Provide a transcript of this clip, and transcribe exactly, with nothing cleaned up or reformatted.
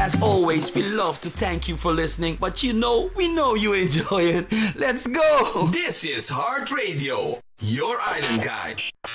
As always, we love to thank you for listening, but you know, we know you enjoy it. Let's go! This is Heart Radio, your island guide.